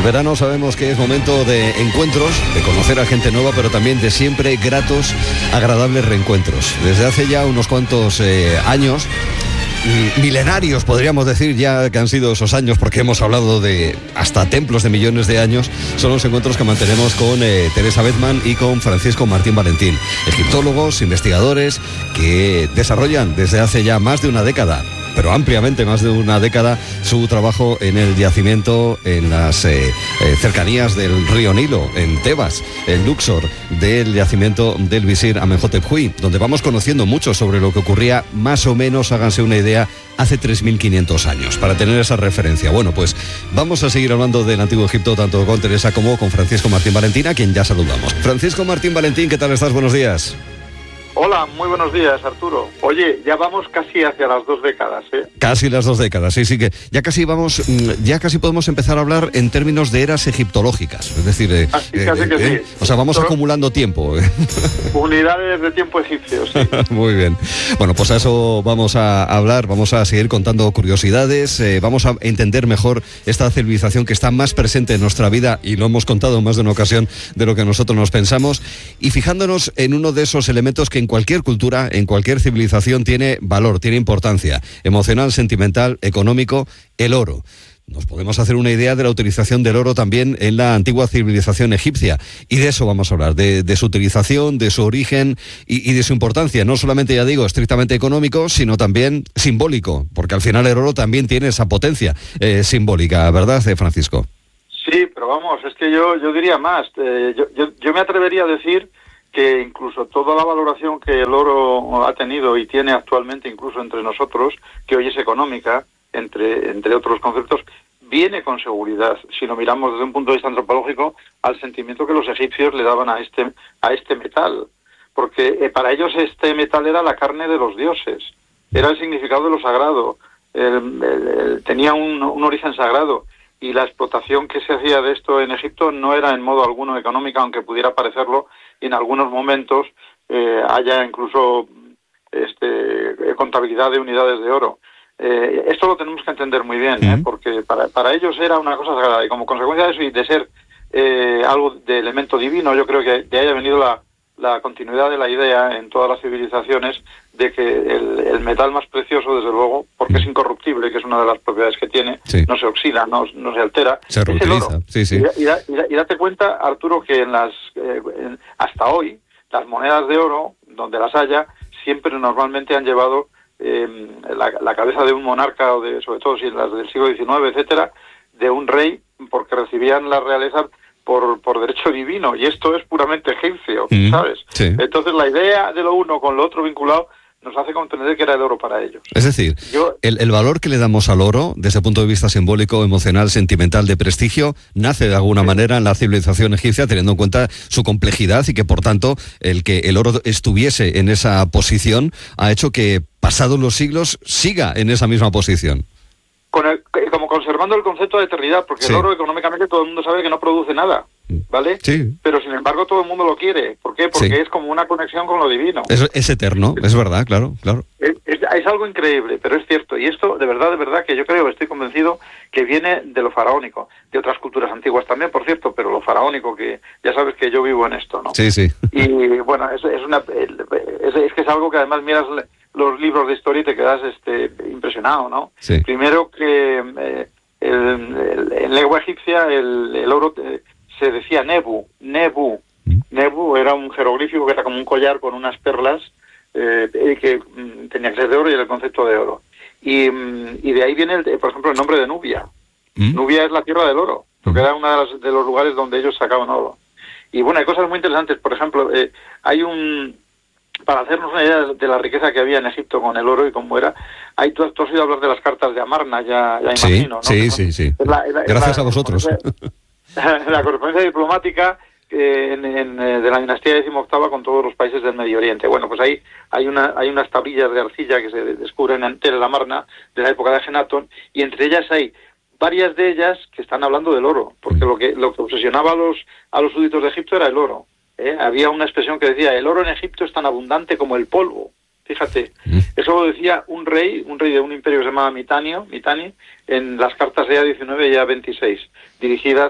verano sabemos que es momento de encuentros, de conocer a gente nueva, pero también de siempre gratos, agradables reencuentros. Desde hace ya unos cuantos años, milenarios podríamos decir ya que han sido esos años, porque hemos hablado de hasta templos de millones de años, son los encuentros que mantenemos con Teresa Bedman y con Francisco Martín Valentín, egiptólogos, investigadores que desarrollan desde hace ya más de una década, pero ampliamente más de una década, su trabajo en el yacimiento en las cercanías del río Nilo, en Tebas, en Luxor, del yacimiento del visir Amenhotep Huy, donde vamos conociendo mucho sobre lo que ocurría, más o menos, háganse una idea, hace 3.500 años, para tener esa referencia. Bueno, pues vamos a seguir hablando del Antiguo Egipto, tanto con Teresa como con Francisco Martín Valentín, a quien ya saludamos. Francisco Martín Valentín, ¿qué tal estás? Buenos días. Hola, muy buenos días, Arturo. Oye, ya vamos casi hacia las 2 décadas, ¿eh? Casi las 2 décadas, sí, que ya casi podemos empezar a hablar en términos de eras egiptológicas, es decir, casi que sí. O sea, vamos acumulando tiempo. Unidades de tiempo egipcios, sí. Muy bien. Bueno, pues a eso vamos a hablar, vamos a seguir contando curiosidades, vamos a entender mejor esta civilización que está más presente en nuestra vida, y lo hemos contado en más de una ocasión, de lo que nosotros nos pensamos, y fijándonos en uno de esos elementos que en cualquier cultura, en cualquier civilización tiene valor, tiene importancia, emocional, sentimental, económico, el oro. Nos podemos hacer una idea de la utilización del oro también en la antigua civilización egipcia, y de eso vamos a hablar, de su utilización, de su origen y de su importancia, no solamente, ya digo, estrictamente económico, sino también simbólico, porque al final el oro también tiene esa potencia simbólica, ¿verdad, Francisco? Sí, pero vamos, es que yo diría más, yo me atrevería a decir que incluso toda la valoración que el oro ha tenido y tiene actualmente, incluso entre nosotros, que hoy es económica, entre otros conceptos, viene con seguridad, si lo miramos desde un punto de vista antropológico, al sentimiento que los egipcios le daban a este metal, porque para ellos este metal era la carne de los dioses, era el significado de lo sagrado, tenía un origen sagrado, y la explotación que se hacía de esto en Egipto no era en modo alguno económica, aunque pudiera parecerlo, y en algunos momentos haya incluso contabilidad de unidades de oro. Esto lo tenemos que entender muy bien, porque para ellos era una cosa sagrada, y como consecuencia de eso y de ser algo de elemento divino, yo creo que de ahí ha venido la continuidad de la idea en todas las civilizaciones de que el metal más precioso, desde luego, porque es incorruptible, que es una de las propiedades que tiene, sí, no se oxida, no se altera, se reutiliza. Sí. Y date cuenta, Arturo, que hasta hoy las monedas de oro, donde las haya, siempre normalmente han llevado la cabeza de un monarca, o sobre todo si las del siglo XIX, etcétera, de un rey, porque recibían la realeza por derecho divino, y esto es puramente egipcio, ¿sabes? Sí. Entonces la idea de lo uno con lo otro vinculado nos hace comprender que era el oro para ellos. Es decir, el valor que le damos al oro, desde el punto de vista simbólico, emocional, sentimental, de prestigio, nace de alguna manera en la civilización egipcia, teniendo en cuenta su complejidad, y que por tanto el que el oro estuviese en esa posición ha hecho que, pasados los siglos, siga en esa misma posición. Como conservando el concepto de eternidad, porque sí, el oro económicamente todo el mundo sabe que no produce nada, ¿vale? Sí. Pero sin embargo todo el mundo lo quiere. ¿Por qué? Porque sí, es como una conexión con lo divino. Es eterno, es verdad, claro. Es algo increíble, pero es cierto. Y esto, de verdad, que yo estoy convencido que viene de lo faraónico, de otras culturas antiguas también, por cierto, pero lo faraónico, que ya sabes que yo vivo en esto, ¿no? Sí. Y bueno, es que es algo que además miras los libros de historia y te quedas impresionado, ¿no? Sí. Primero que en lengua egipcia el oro se decía Nebu. Nebu era un jeroglífico que era como un collar con unas perlas que tenía que ser de oro, y era el concepto de oro. Y de ahí viene, por ejemplo, el nombre de Nubia. Nubia es la tierra del oro, porque era uno de los lugares donde ellos sacaban oro. Y bueno, hay cosas muy interesantes. Por ejemplo, para hacernos una idea de la riqueza que había en Egipto con el oro y cómo era, tú has oído hablar de las cartas de Amarna, ya imagino, ¿no? Sí. Gracias a vosotros. La correspondencia diplomática de la dinastía XVIII con todos los países del Medio Oriente. Bueno, pues ahí hay unas tablillas de arcilla que se descubren en Tel el Amarna de la época de Ajenatón, y entre ellas hay varias de ellas que están hablando del oro, porque lo que obsesionaba a los súbditos de Egipto era el oro. Había una expresión que decía: el oro en Egipto es tan abundante como el polvo. Fíjate, eso lo decía un rey de un imperio que se llamaba Mitanni, en las cartas EA-19 y EA-26, dirigidas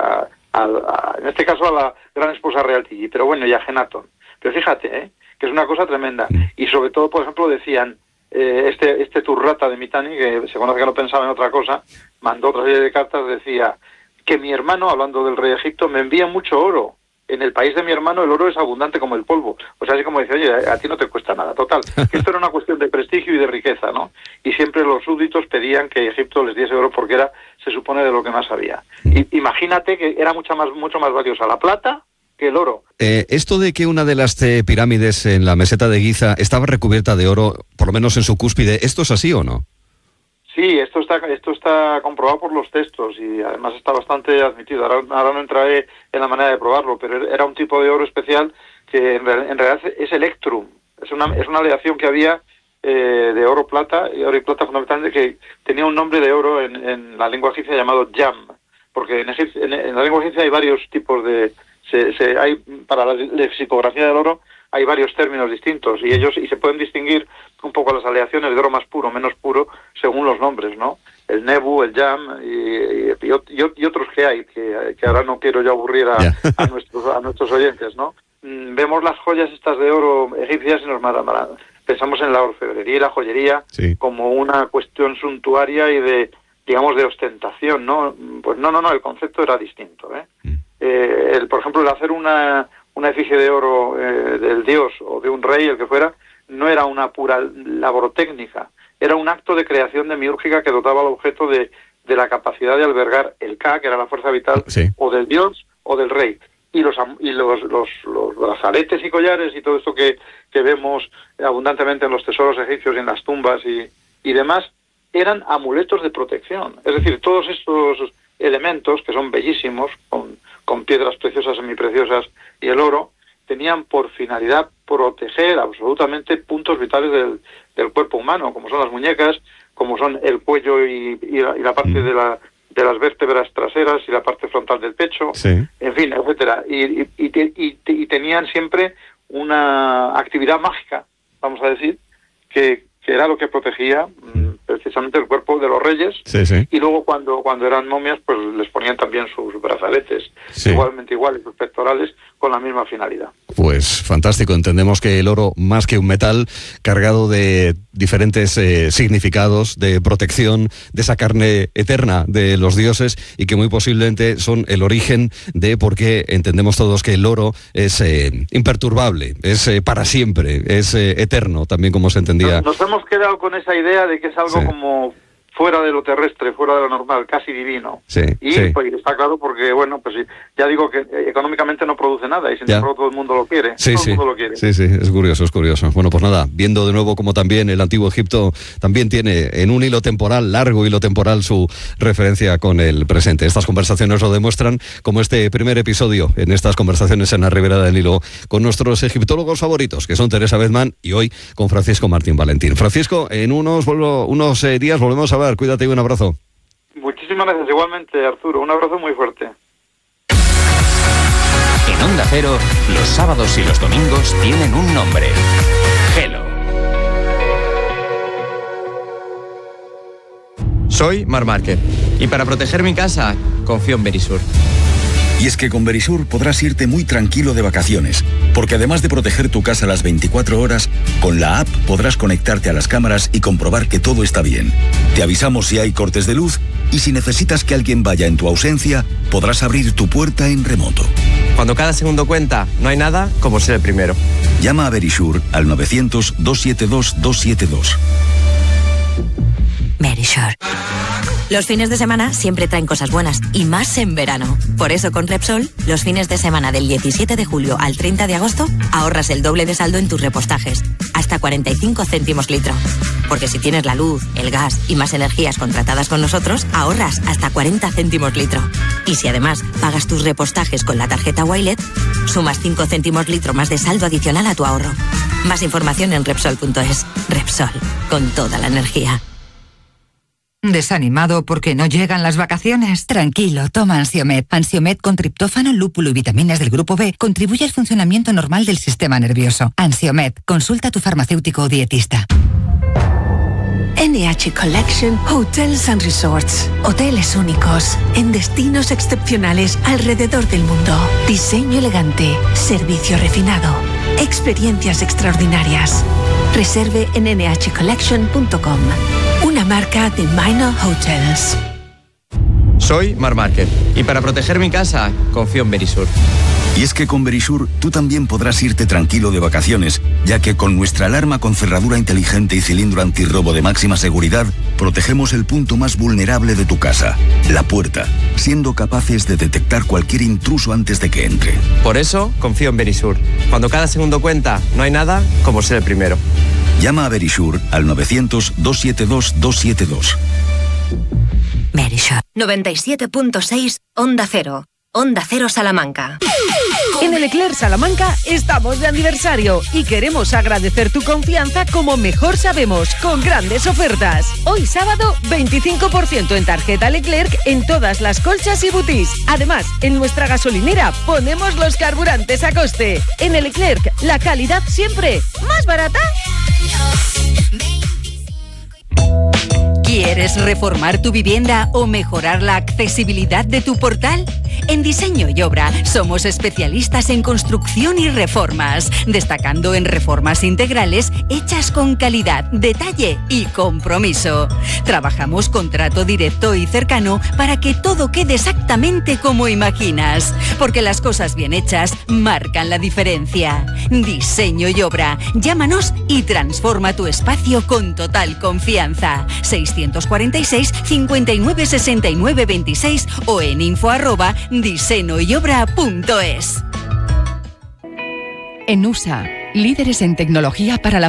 en este caso a la gran esposa real Tigi, pero bueno, y a Ajenatón. Pero fíjate, que es una cosa tremenda. Y sobre todo, por ejemplo, decían, este Turrata de Mitanni, que se conoce que no pensaba en otra cosa, mandó otra serie de cartas, decía que mi hermano, hablando del rey de Egipto, me envía mucho oro. En el país de mi hermano el oro es abundante como el polvo. O sea, así como dice, oye, a ti no te cuesta nada. Total, que esto era una cuestión de prestigio y de riqueza, ¿no? Y siempre los súbditos pedían que Egipto les diese oro porque era, se supone, de lo que más había. Y imagínate que era mucho más valiosa la plata que el oro. Esto de que una de las pirámides en la meseta de Giza estaba recubierta de oro, por lo menos en su cúspide, ¿esto es así o no? Sí, esto está comprobado por los textos y además está bastante admitido. Ahora no entraré en la manera de probarlo, pero era un tipo de oro especial que en realidad es electrum. Es una aleación que había de oro y plata fundamentalmente, que tenía un nombre de oro en la lengua egipcia llamado jam, porque en la lengua egipcia hay varios tipos de... hay para la lexicografía del oro hay varios términos distintos y se pueden distinguir un poco las aleaciones de oro más puro, menos puro, según los nombres, ¿no? El nebu, el jam y otros que hay, que ahora no quiero yo aburrir a nuestros oyentes, ¿no? Vemos las joyas estas de oro egipcias y nos pensamos en la orfebrería y la joyería como una cuestión suntuaria y de, digamos, de ostentación, ¿no? Pues no, el concepto era distinto, por ejemplo, el hacer una efigie de oro del dios o de un rey, el que fuera, no era una pura labor técnica, era un acto de creación demiúrgica que dotaba al objeto de la capacidad de albergar el Ka, que era la fuerza vital, o del dios o del rey. Y los brazaletes y collares y todo esto que vemos abundantemente en los tesoros egipcios y en las tumbas y demás, eran amuletos de protección. Es decir, todos estos elementos, que son bellísimos, con piedras preciosas, semipreciosas y el oro, tenían por finalidad proteger absolutamente puntos vitales del cuerpo humano, como son las muñecas, como son el cuello y la parte de las vértebras traseras y la parte frontal del pecho, en fin, etcétera. Y tenían siempre una actividad mágica, vamos a decir, que era lo que protegía precisamente el cuerpo de los reyes, y luego cuando eran momias, pues les ponían también sus brazaletes, igualmente iguales, sus pectorales, con la misma finalidad. Pues fantástico, entendemos que el oro, más que un metal, cargado de diferentes significados de protección de esa carne eterna de los dioses, y que muy posiblemente son el origen de por qué entendemos todos que el oro es imperturbable, es para siempre, es eterno, también como se entendía. Nos hemos quedado con esa idea de que es algo como fuera de lo terrestre, fuera de lo normal, casi divino. Pues está claro porque, bueno, pues ya digo que económicamente no produce nada y sin embargo todo el mundo lo quiere. Todo el mundo lo quiere. Sí, es curioso. Bueno, pues nada, viendo de nuevo como también el antiguo Egipto también tiene en un hilo temporal, largo hilo temporal, su referencia con el presente. Estas conversaciones lo demuestran, como este primer episodio en estas conversaciones en la Ribera del Nilo con nuestros egiptólogos favoritos, que son Teresa Bedman y hoy con Francisco Martín Valentín. Francisco, en unos días volvemos a hablar. Cuídate y un abrazo. Muchísimas gracias, igualmente, Arturo. Un abrazo muy fuerte. En Onda Cero, los sábados y los domingos tienen un nombre: Gelo. Soy Mar Márquez y para proteger mi casa confío en Verisur. Y es que con Verisur podrás irte muy tranquilo de vacaciones, porque además de proteger tu casa las 24 horas, con la app podrás conectarte a las cámaras y comprobar que todo está bien. Te avisamos si hay cortes de luz y si necesitas que alguien vaya en tu ausencia, podrás abrir tu puerta en remoto. Cuando cada segundo cuenta, no hay nada como ser el primero. Llama a Verisur al 900-272-272. Verisur. Los fines de semana siempre traen cosas buenas, y más en verano. Por eso con Repsol, los fines de semana del 17 de julio al 30 de agosto, ahorras el doble de saldo en tus repostajes, hasta 45 céntimos litro. Porque si tienes la luz, el gas y más energías contratadas con nosotros, ahorras hasta 40 céntimos litro. Y si además pagas tus repostajes con la tarjeta Wilet, sumas 5 céntimos litro más de saldo adicional a tu ahorro. Más información en Repsol.es. Repsol, con toda la energía. ¿Desanimado porque no llegan las vacaciones? Tranquilo, toma Ansiomed. Ansiomed con triptófano, lúpulo y vitaminas del grupo B contribuye al funcionamiento normal del sistema nervioso. Ansiomed, consulta a tu farmacéutico o dietista. NH Collection Hotels and Resorts. Hoteles únicos, en destinos excepcionales alrededor del mundo. Diseño elegante, servicio refinado, experiencias extraordinarias. Reserve en nhcollection.com. Una marca de Minor Hotels. Soy Mar Márquez y para proteger mi casa confío en Verisur. Y es que con Verisur tú también podrás irte tranquilo de vacaciones, ya que con nuestra alarma con cerradura inteligente y cilindro antirrobo de máxima seguridad, protegemos el punto más vulnerable de tu casa, la puerta, siendo capaces de detectar cualquier intruso antes de que entre. Por eso confío en Verisur. Cuando cada segundo cuenta, no hay nada como ser el primero. Llama a Verisur al 900-272-272. Verisur. 97.6 Onda Cero. Onda Cero Salamanca. En el Leclerc Salamanca estamos de aniversario y queremos agradecer tu confianza como mejor sabemos, con grandes ofertas. Hoy sábado, 25% en tarjeta Leclerc en todas las colchas y butís. Además, en nuestra gasolinera ponemos los carburantes a coste. En el Leclerc, la calidad siempre más barata. ¿Quieres reformar tu vivienda o mejorar la accesibilidad de tu portal? En Diseño y Obra somos especialistas en construcción y reformas, destacando en reformas integrales hechas con calidad, detalle y compromiso. Trabajamos con trato directo y cercano para que todo quede exactamente como imaginas, porque las cosas bien hechas marcan la diferencia. Diseño y Obra. Llámanos y transforma tu espacio con total confianza. 646 59 69 26 o en info@diseñoyobra.es. En USA, líderes en tecnología para la